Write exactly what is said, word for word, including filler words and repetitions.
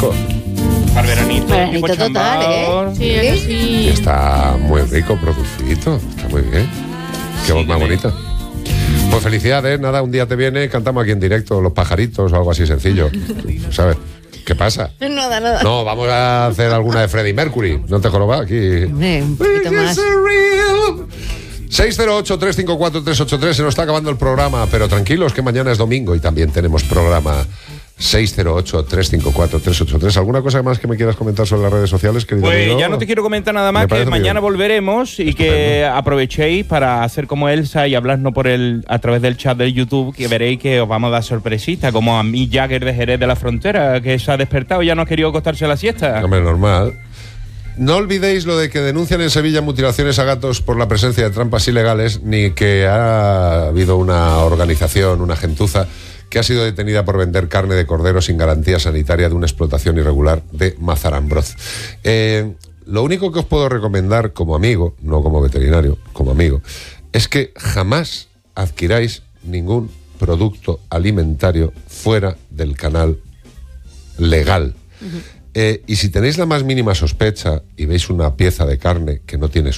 rico. Para veranito. Veranito tipo total, chambao. ¿eh? Sí, es que sí. Y está muy rico, producidito. Está muy bien. Qué voz más bonita. Pues felicidades, nada, un día te viene, cantamos aquí en directo Los Pajaritos o algo así sencillo. ¿Sabes? ¿Qué pasa? Nada, nada. No, vamos a hacer alguna de Freddie Mercury. ¿No te jorobas aquí? Hombre, un poquito más. seis cero ocho, tres cinco cuatro, tres ocho tres. Se nos está acabando el programa, pero tranquilos que mañana es domingo y también tenemos programa. Seis cero ocho, tres cinco cuatro, tres ocho tres. ¿Alguna cosa más que me quieras comentar sobre las redes sociales, querido Pues amigo? ya no te quiero comentar nada Me más, que parece muy mañana bien. volveremos y que aprovechéis para hacer como Elsa y hablarnos por el a través del chat del YouTube, que veréis que os vamos a dar sorpresita, como a mí Jagger de Jerez de la Frontera, que se ha despertado y ya no ha querido acostarse a la siesta. Hombre, normal. No olvidéis lo de que denuncian en Sevilla mutilaciones a gatos por la presencia de trampas ilegales, ni que ha habido una organización, una gentuza, que ha sido detenida por vender carne de cordero sin garantía sanitaria de una explotación irregular de Mazarambroz. Eh, lo único que os puedo recomendar como amigo, no como veterinario, como amigo, es que jamás adquiráis ningún producto alimentario fuera del canal legal. Uh-huh. Eh, y si tenéis la más mínima sospecha y veis una pieza de carne que no tiene